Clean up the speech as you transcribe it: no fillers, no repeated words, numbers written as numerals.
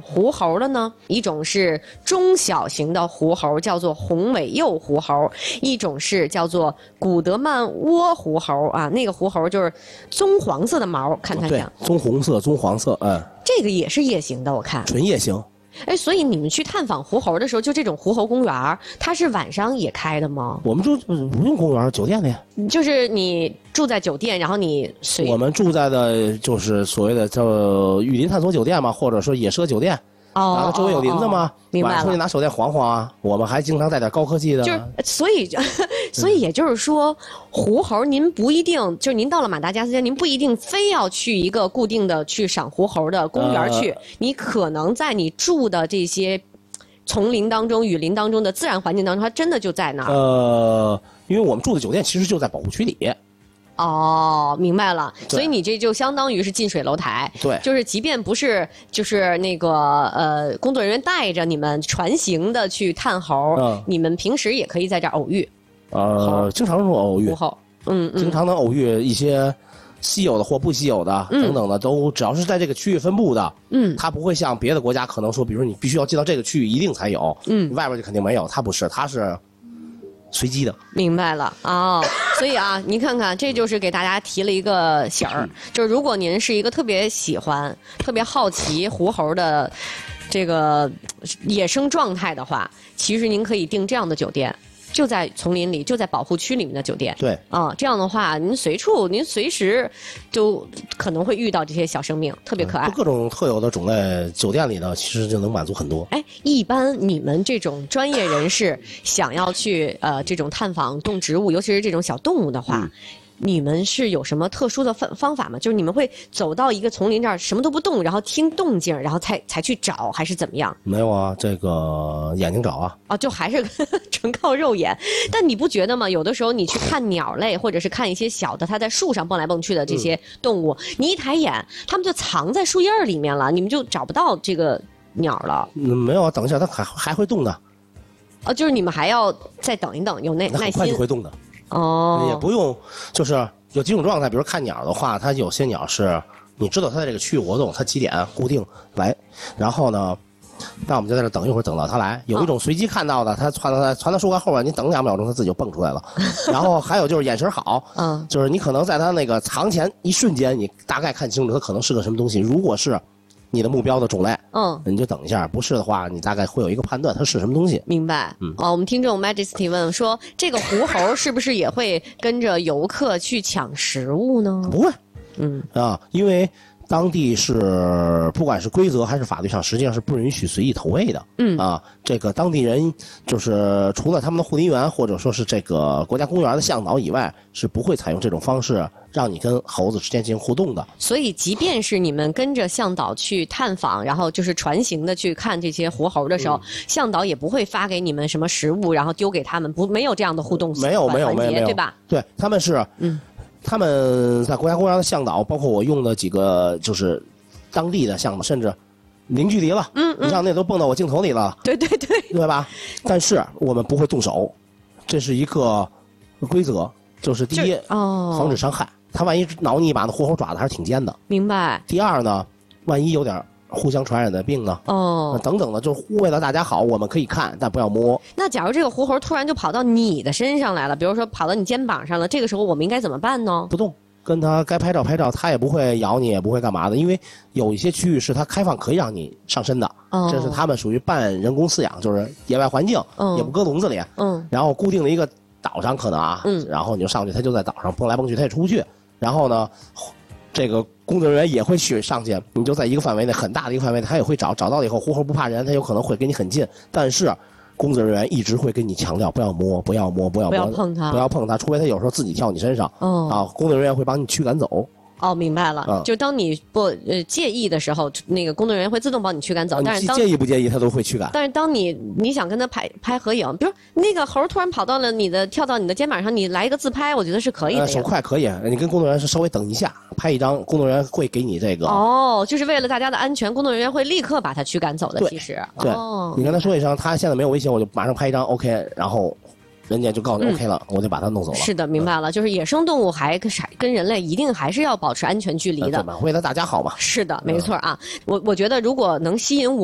狐猴的呢？一种是中小型的狐猴，叫做红尾鼬狐猴；一种是叫做古德曼窝狐猴啊，那个狐猴就是棕黄色的毛，看它像。 棕红色、棕黄色， 这个也是夜行的，我看。 纯夜行。 哎，所以你们去探访狐猴的时候，就这种狐猴公园，它是晚上也开的吗？ 我们住不用公园，酒店里。 就是你住在酒店，然后你我们住在的就是所谓的叫雨林探索酒店嘛，或者说野奢酒店。然后周围有林子嘛， 明白了。 晚上出去拿手电晃晃啊。我们还经常带点高科技的。 就是，所以也就是说，狐猴您不一定，就是您到了马达加斯加，您不一定非要去一个固定的去赏狐猴的公园去，你可能在你住的这些丛林当中、雨林当中的自然环境当中，它真的就在那儿。 因为我们住的酒店其实就在保护区里。 哦，明白了，所以你这就相当于是近水楼台， 对， 就是即便不是就是那个工作人员带着你们船行的去探猴，你们平时也可以在这儿偶遇， 经常偶遇， 狐猴， 经常能偶遇一些稀有的或不稀有的等等的，都只要是在这个区域分布的，它不会像别的国家可能说，比如说你必须要进到这个区域一定才有，外边就肯定没有，它不是，它是随机的。 明白了啊，所以啊，您看看，这就是给大家提了一个醒儿，就是如果您是一个特别喜欢、特别好奇狐猴的这个野生状态的话，其实您可以订这样的酒店。就在丛林里，就在保护区里面的酒店。 对啊，这样的话，您随时就可能会遇到这些小生命，特别可爱。 各种特有的种类，酒店里呢，其实就能满足很多。 哎，一般你们这种专业人士想要去这种探访动植物，尤其是这种小动物的话。你们是有什么特殊的方法吗？就是你们会走到一个丛林这儿什么都不动，然后听动静，然后才去找，还是怎么样？ 没有啊，这个眼睛找啊。 就还是纯靠肉眼。但你不觉得吗？有的时候你去看鸟类，或者是看一些小的它在树上蹦来蹦去的这些动物，你一抬眼，它们就藏在树叶里面了，你们就找不到这个鸟了。 没有啊，等一下，它还会动的。 就是你们还要再等一等，有耐心。 很快就会动的。也不用，就是有几种状态，比如看鸟的话，它有些鸟是你知道它在这个区域活动，它几点固定来，然后呢，那我们就在这等一会儿，等到它来。有一种随机看到的，它窜到树干后边，你等2秒钟，它自己就蹦出来了。然后还有就是眼神好，就是你可能在它那个藏前一瞬间，你大概看清楚它可能是个什么东西。如果是你的目标的种类，你就等一下；不是的话，你大概会有一个判断，它是什么东西。 明白。我们听众 Majesty 问说，这个狐猴是不是也会跟着游客去抢食物呢？ 不会，因为当地是不管是规则还是法律上，实际上是不允许随意投喂的。这个当地人就是除了他们的护林员或者说是这个国家公园的向导以外，是不会采用这种方式让你跟猴子之间进行互动的。 所以即便是你们跟着向导去探访，然后就是船行的去看这些狐猴的时候，向导也不会发给你们什么食物，然后丢给他们，没有这样的互动没有， 对吧？ 对，他们是他们在国家公园的向导，包括我用的几个就是当地的向导，甚至零距离了，你像那都蹦到我镜头里了，对吧？但是我们不会动手，这是一个规则，就是第一，防止伤害。他万一挠你一把，那狐猴爪子还是挺尖的。 明白。 第二呢，万一有点互相传染的病呢？等等的，就是为了大家好，我们可以看，但不要摸。 那假如这个狐猴突然就跑到你的身上来了，比如说跑到你肩膀上了，这个时候我们应该怎么办呢？ 不动，跟它该拍照拍照，它也不会咬你，也不会干嘛的，因为有一些区域是它开放可以让你上身的，这是他们属于半人工饲养，就是野外环境，也不搁笼子里，然后固定的一个岛上可能然后你就上去，它就在岛上蹦来蹦去，它也出不去。然后呢，这个工作人员也会去上去，你就在一个范围内，很大的一个范围内，他也会找到以后，狐猴不怕人，他有可能会跟你很近，但是工作人员一直会跟你强调不要摸，不要摸，不要碰它， 不要碰它，除非他有时候自己跳你身上，工作人员会帮你驱赶走。 明白了。就当你不介意的时候，那个工作人员会自动帮你驱赶走。但是介意不介意，他都会驱赶。 但是当你想跟他拍合影，比如那个猴突然跑到了跳到你的肩膀上，你来一个自拍，我觉得是可以的。 手快可以，你跟工作人员是稍微等一下，拍一张，工作人员会给你这个。 就是为了大家的安全，工作人员会立刻把他驱赶走的。其实， 对，你跟他说一声，他现在没有危险，我就马上拍一张 OK， 然后。人家就告诉你 OK 了，我就把它弄走了。 是的，明白了，就是野生动物还跟人类一定还是要保持安全距离的， 为了大家好嘛。 是的，没错啊。我觉得如果能吸引